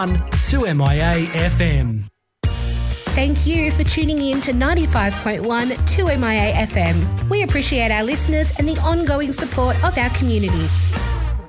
2MIA FM. Thank you for tuning in to 95.1 2MIA FM. We appreciate our listeners and the ongoing support of our community.